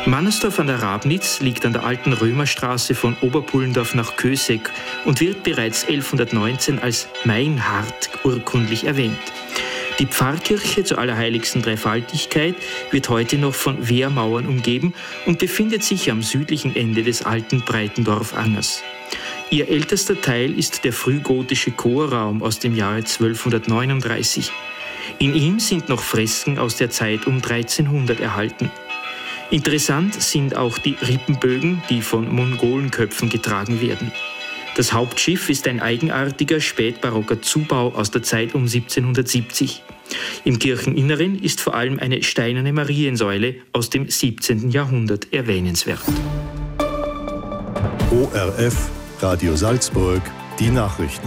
Mannersdorf an der Rabnitz liegt an der alten Römerstraße von Oberpullendorf nach Kösek und wird bereits 1119 als Meinhard urkundlich erwähnt. Die Pfarrkirche zur Allerheiligsten Dreifaltigkeit wird heute noch von Wehrmauern umgeben und befindet sich am südlichen Ende des alten Breitendorfangers. Ihr ältester Teil ist der frühgotische Chorraum aus dem Jahre 1239. In ihm sind noch Fresken aus der Zeit um 1300 erhalten. Interessant sind auch die Rippenbögen, die von Mongolenköpfen getragen werden. Das Hauptschiff ist ein eigenartiger spätbarocker Zubau aus der Zeit um 1770. Im Kircheninneren ist vor allem eine steinerne Mariensäule aus dem 17. Jahrhundert erwähnenswert. ORF, Radio Salzburg, die Nachrichten.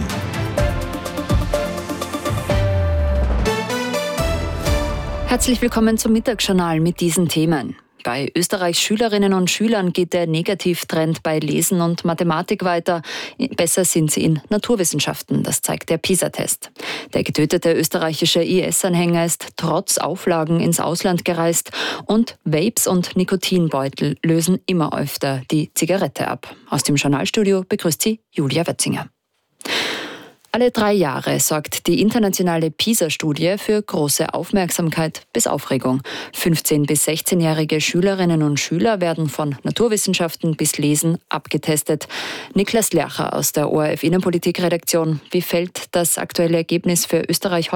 Herzlich willkommen zum Mittagsjournal mit diesen Themen. Bei Österreichs Schülerinnen und Schülern geht der Negativtrend bei Lesen und Mathematik weiter. Besser sind sie in Naturwissenschaften, das zeigt der PISA-Test. Der getötete österreichische IS-Anhänger ist trotz Auflagen ins Ausland gereist und Vapes und Nikotinbeutel lösen immer öfter die Zigarette ab. Aus dem Journalstudio begrüßt sie Julia Wetzinger. Alle 3 Jahre sorgt die internationale PISA-Studie für große Aufmerksamkeit bis Aufregung. 15- bis 16-jährige Schülerinnen und Schüler werden von Naturwissenschaften bis Lesen abgetestet. Niklas Lercher aus der ORF Innenpolitik-Redaktion. Wie fällt das aktuelle Ergebnis für Österreich